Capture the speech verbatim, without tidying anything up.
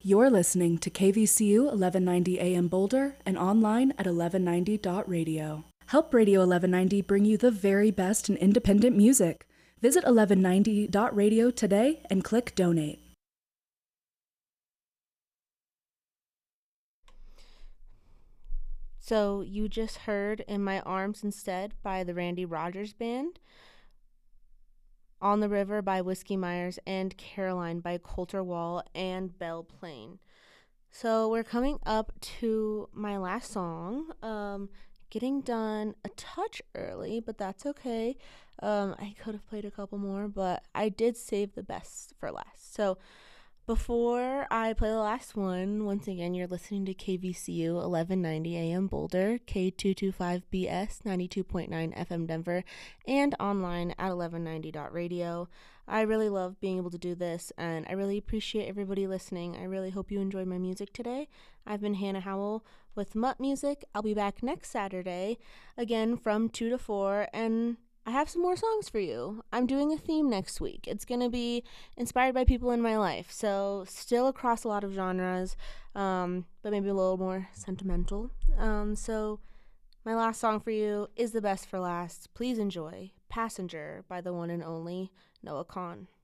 You're listening to K V C U eleven ninety A M Boulder and online at eleven ninety dot radio. Help Radio eleven ninety bring you the very best in independent music. Visit eleven ninety dot radio today and click donate. So you just heard In My Arms Instead by the Randy Rogers Band, On the River by Whiskey Myers, and Caroline by Coulter Wall and Belle Plain. So we're coming up to my last song. Um, getting done a touch early, but that's okay. Um, I could have played a couple more, but I did save the best for last. So before I play the last one, once again, you're listening to K V C U eleven ninety A M Boulder, K two twenty-five B S ninety-two point nine F M Denver, and online at eleven ninety dot radio. I really love being able to do this, and I really appreciate everybody listening. I really hope you enjoyed my music today. I've been Hannah Howell with Mutt Music. I'll be back next Saturday, again from two to four, and I have some more songs for you. I'm doing a theme next week. It's going to be inspired by people in my life, so still across a lot of genres, um, but maybe a little more sentimental. Um, so my last song for you is the best for last. Please enjoy Passenger by the one and only Noah Kahan.